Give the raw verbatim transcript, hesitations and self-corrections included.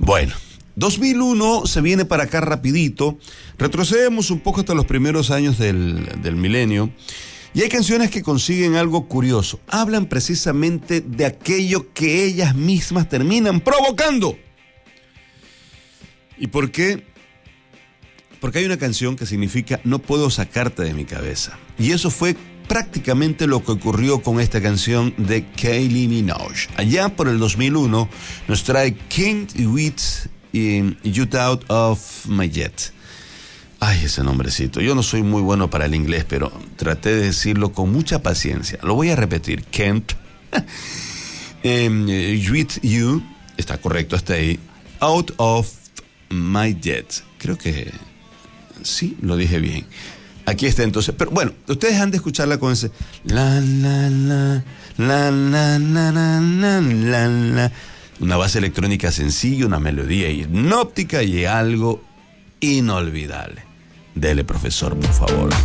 Bueno, dos mil uno se viene para acá rapidito. Retrocedemos un poco hasta los primeros años del, del milenio. Y hay canciones que consiguen algo curioso. Hablan precisamente de aquello que ellas mismas terminan provocando. ¿Y por qué? Porque hay una canción que significa no puedo sacarte de mi cabeza. Y eso fue prácticamente lo que ocurrió con esta canción de Kylie Minogue. Allá por el dos mil uno nos trae Can't Wait You Out of My Jet. Ay, ese nombrecito. Yo no soy muy bueno para el inglés, pero traté de decirlo con mucha paciencia. Lo voy a repetir. Can't um, Wait You, está correcto hasta ahí, Out of My Jet. Creo que sí, lo dije bien. Aquí está entonces, pero bueno, ustedes han de escucharla con ese la la la la la la la la la la, una base electrónica sencilla, una melodía hipnóptica y algo inolvidable. Dele, profesor, por favor.